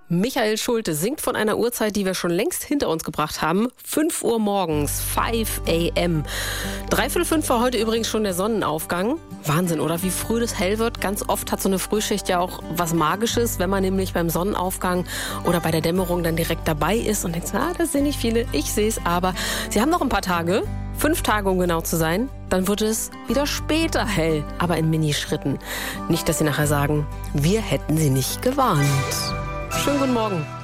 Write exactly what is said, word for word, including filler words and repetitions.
Michael Schulte singt von einer Uhrzeit, die wir schon längst hinter uns gebracht haben. fünf Uhr morgens, fünf a m Dreiviertel fünf war heute übrigens schon der Sonnenaufgang. Wahnsinn, oder? Wie früh das hell wird. Ganz oft hat so eine Frühschicht ja auch was Magisches, wenn man nämlich beim Sonnenaufgang oder bei der Dämmerung dann direkt dabei ist und denkt, ah, das sind nicht viele, ich sehe es. Aber sie haben noch ein paar Tage, fünf Tage um genau zu sein, dann wird es wieder später hell, aber in Minischritten. Nicht, dass sie nachher sagen, wir hätten sie nicht gewarnt. Schönen guten Morgen.